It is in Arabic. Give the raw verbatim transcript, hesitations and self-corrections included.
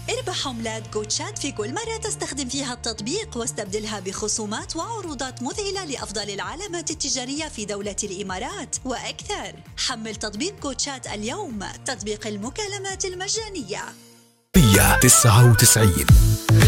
اربح عملات جوتشات في كل مرة تستخدم فيها التطبيق، واستبدلها بخصومات وعروضات مذهلة لأفضل العلامات التجارية في دولة الإمارات وأكثر. حمل تطبيق جوتشات اليوم، تطبيق المكالمات المجانية. تسعة وتسعين